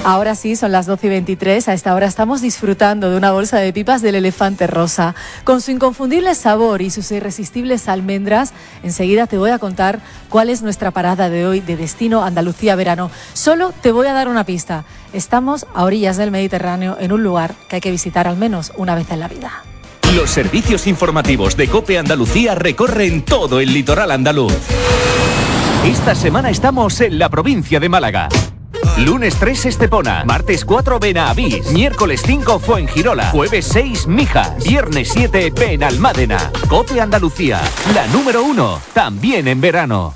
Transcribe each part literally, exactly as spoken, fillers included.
Ahora sí, son las doce y veintitrés. A esta hora estamos disfrutando de una bolsa de pipas del Elefante Rosa. Con su inconfundible sabor y sus irresistibles almendras, enseguida te voy a contar cuál es nuestra parada de hoy de Destino Andalucía Verano. Solo te voy a dar una pista. Estamos a orillas del Mediterráneo, en un lugar que hay que visitar al menos una vez en la vida. Los servicios informativos de COPE Andalucía recorren todo el litoral andaluz. Esta semana estamos en la provincia de Málaga. Lunes tres, Estepona. Martes cuatro, Benavís. Miércoles cinco, Fuengirola. Jueves seis, Mijas. Viernes siete, Benalmádena. COPE Andalucía, la número uno, también en verano.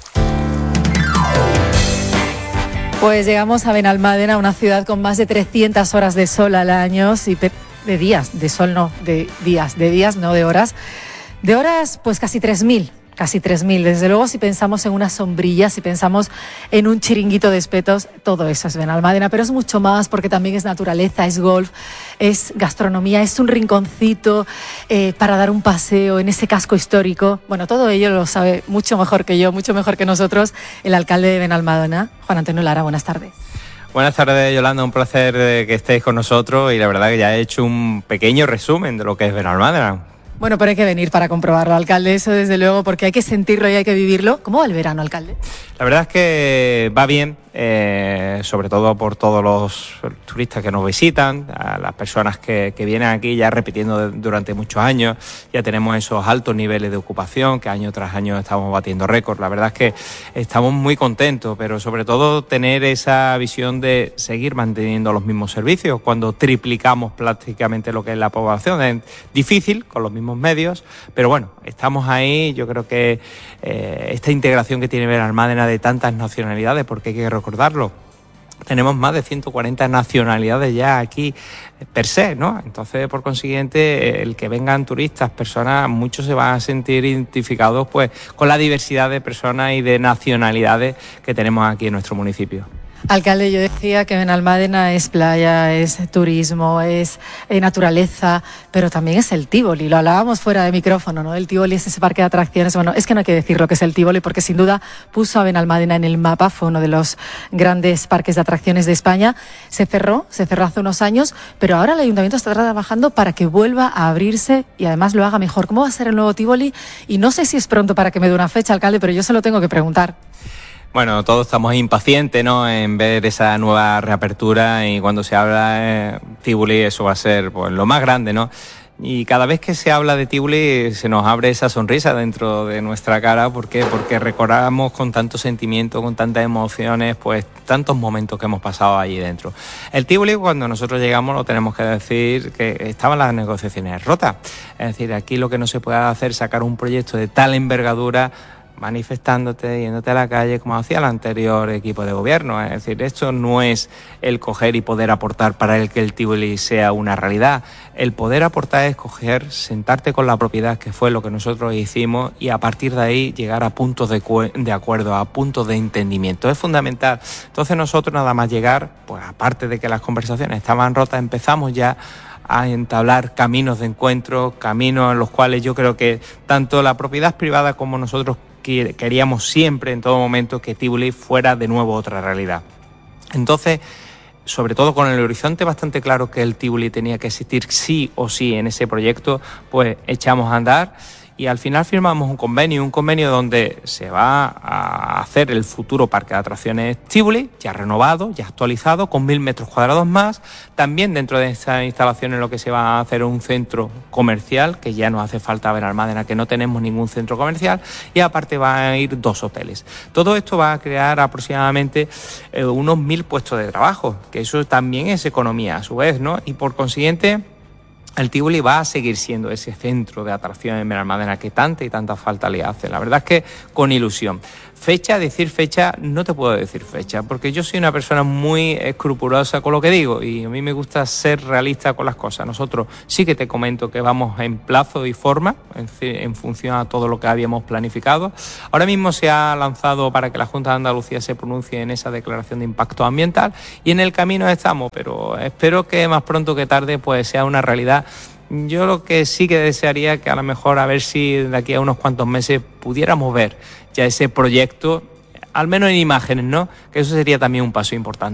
Pues llegamos a Benalmádena, una ciudad con más de trescientas horas de sol al año. Sí, de días, de sol no, de días, de días, no de horas. De horas, pues casi tres mil. Casi tres mil. Desde luego, si pensamos en una sombrilla, si pensamos en un chiringuito de espetos, todo eso es Benalmádena, pero es mucho más, porque también es naturaleza, es golf, es gastronomía, es un rinconcito eh, para dar un paseo en ese casco histórico. Bueno, todo ello lo sabe mucho mejor que yo, mucho mejor que nosotros, el alcalde de Benalmádena, Juan Antonio Lara. Buenas tardes. Buenas tardes, Yolanda, un placer que estéis con nosotros y la verdad que ya he hecho un pequeño resumen de lo que es Benalmádena. Bueno, pero hay que venir para comprobarlo, alcalde, eso desde luego, porque hay que sentirlo y hay que vivirlo. ¿Cómo va el verano, alcalde? La verdad es que va bien, eh, sobre todo por todos los turistas que nos visitan, a las personas que, que vienen aquí ya repitiendo de, durante muchos años. Ya tenemos esos altos niveles de ocupación que año tras año estamos batiendo récords. La verdad es que estamos muy contentos, pero sobre todo tener esa visión de seguir manteniendo los mismos servicios cuando triplicamos prácticamente lo que es la población. Es difícil con los mismos medios, pero bueno, estamos ahí. Yo creo que eh, esta integración que tiene Benalmádena de tantas nacionalidades, porque hay que recordarlo, tenemos más de ciento cuarenta nacionalidades ya aquí per se, ¿no? Entonces, por consiguiente, el que vengan turistas, personas, muchos se van a sentir identificados pues con la diversidad de personas y de nacionalidades que tenemos aquí en nuestro municipio. Alcalde, yo decía que Benalmádena es playa, es turismo, es eh, naturaleza, pero también es el Tívoli. Lo hablábamos fuera de micrófono, ¿no? El Tívoli es ese parque de atracciones. Bueno, es que no hay que decir lo que es el Tívoli, porque sin duda puso a Benalmádena en el mapa. Fue uno de los grandes parques de atracciones de España. Se cerró, se cerró hace unos años, pero ahora el Ayuntamiento está trabajando para que vuelva a abrirse y además lo haga mejor. ¿Cómo va a ser el nuevo Tívoli? Y no sé si es pronto para que me dé una fecha, alcalde, pero yo se lo tengo que preguntar. Bueno, todos estamos impacientes, ¿no?, en ver esa nueva reapertura, y cuando se habla de Tívoli eso va a ser pues lo más grande, ¿no? Y cada vez que se habla de Tívoli se nos abre esa sonrisa dentro de nuestra cara. ¿Por qué? Porque recordamos con tanto sentimiento, con tantas emociones, pues tantos momentos que hemos pasado allí dentro. El Tívoli, cuando nosotros llegamos, lo tenemos que decir que estaban las negociaciones rotas. Es decir, aquí lo que no se puede hacer es sacar un proyecto de tal envergadura manifestándote, yéndote a la calle como hacía el anterior equipo de gobierno. Es decir, esto no es el coger y poder aportar para el que el Tívoli sea una realidad. El poder aportar es coger, sentarte con la propiedad, que fue lo que nosotros hicimos, y a partir de ahí llegar a puntos de, de acuerdo, a puntos de entendimiento. Es fundamental. Entonces nosotros nada más llegar, pues aparte de que las conversaciones estaban rotas, empezamos ya a entablar caminos de encuentro, caminos en los cuales yo creo que tanto la propiedad privada como nosotros queríamos siempre, en todo momento, que Tívoli fuera de nuevo otra realidad. Entonces, sobre todo con el horizonte bastante claro que el Tívoli tenía que existir sí o sí en ese proyecto, pues echamos a andar y al final firmamos un convenio, un convenio donde se va a hacer el futuro parque de atracciones Tívoli, ya renovado, ya actualizado, con mil metros cuadrados más. También dentro de estas instalaciones lo que se va a hacer es un centro comercial, que ya no hace falta Benalmádena, que no tenemos ningún centro comercial, y aparte van a ir dos hoteles. Todo esto va a crear aproximadamente eh, unos mil puestos de trabajo, que eso también es economía a su vez, ¿no? Y por consiguiente, el Tívoli va a seguir siendo ese centro de atracción en Benalmádena que tanta y tanta falta le hace. La verdad es que con ilusión. Fecha, decir fecha, no te puedo decir fecha, porque yo soy una persona muy escrupulosa con lo que digo y a mí me gusta ser realista con las cosas. Nosotros sí que te comento que vamos en plazo y forma, en, en función a todo lo que habíamos planificado. Ahora mismo se ha lanzado para que la Junta de Andalucía se pronuncie en esa declaración de impacto ambiental y en el camino estamos, pero espero que más pronto que tarde pues sea una realidad. Yo lo que sí que desearía que a lo mejor a ver si de aquí a unos cuantos meses pudiéramos ver ya ese proyecto, al menos en imágenes, ¿no? Que eso sería también un paso importante.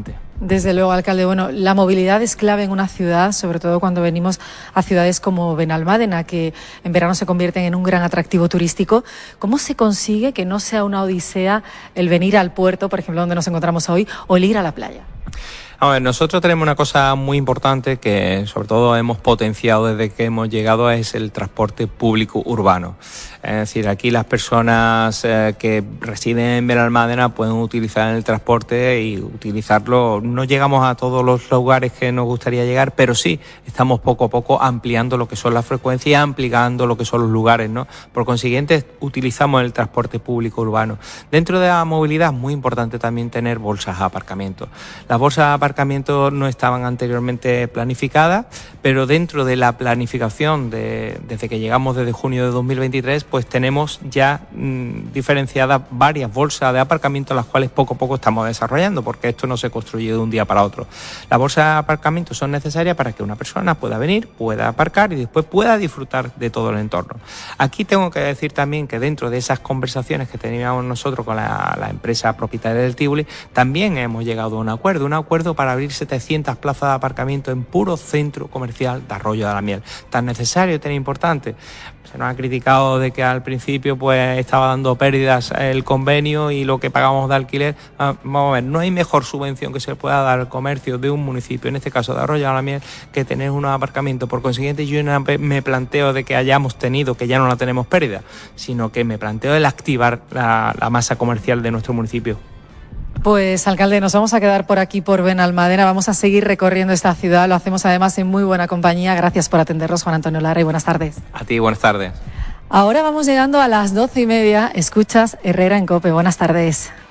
Desde luego, alcalde. Bueno, la movilidad es clave en una ciudad, sobre todo cuando venimos a ciudades como Benalmádena, que en verano se convierten en un gran atractivo turístico. ¿Cómo se consigue que no sea una odisea el venir al puerto, por ejemplo, donde nos encontramos hoy, o el ir a la playa? A ver, nosotros tenemos una cosa muy importante que sobre todo hemos potenciado desde que hemos llegado, es el transporte público urbano. Es decir, aquí las personas eh, que residen en Benalmádena pueden utilizar el transporte y utilizarlo. No llegamos a todos los lugares que nos gustaría llegar, pero sí estamos poco a poco ampliando lo que son las frecuencias y ampliando lo que son los lugares, ¿no? Por consiguiente, utilizamos el transporte público urbano. Dentro de la movilidad es muy importante también tener bolsas de aparcamiento. Las bolsas de aparcamiento no estaban anteriormente planificadas, pero dentro de la planificación de, desde que llegamos desde junio de dos mil veintitrés, pues tenemos ya mmm, diferenciadas varias bolsas de aparcamiento, las cuales poco a poco estamos desarrollando, porque esto no se construye de un día para otro. Las bolsas de aparcamiento son necesarias para que una persona pueda venir, pueda aparcar y después pueda disfrutar de todo el entorno. Aquí tengo que decir también que dentro de esas conversaciones que teníamos nosotros con la, la empresa propietaria del Tívoli, también hemos llegado a un acuerdo, un acuerdo para abrir setecientas plazas de aparcamiento en puro centro comercial de Arroyo de la Miel. Tan necesario y tan importante. Se nos ha criticado de que al principio pues estaba dando pérdidas el convenio y lo que pagamos de alquiler. Ah, vamos a ver, no hay mejor subvención que se pueda dar al comercio de un municipio, en este caso de Arroyo de la Miel, que tener unos aparcamientos. Por consiguiente, yo no me planteo de que hayamos tenido, que ya no la tenemos pérdida, sino que me planteo el activar la, la masa comercial de nuestro municipio. Pues, alcalde, nos vamos a quedar por aquí, por Benalmádena. Vamos a seguir recorriendo esta ciudad. Lo hacemos además en muy buena compañía. Gracias por atendernos, Juan Antonio Lara, y buenas tardes. A ti, buenas tardes. Ahora vamos llegando a las doce y media. Escuchas Herrera en COPE. Buenas tardes.